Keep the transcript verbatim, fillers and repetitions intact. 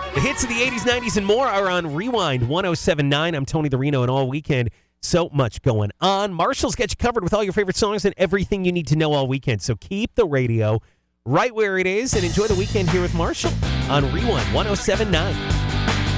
The hits of the eighties, nineties, and more are on Rewind one oh seven point nine. I'm Tony the Reno, and all weekend, so much going on. Marshall's got you covered with all your favorite songs and everything you need to know all weekend. So keep the radio right where it is and enjoy the weekend here with Marshall on Rewind one oh seven point nine.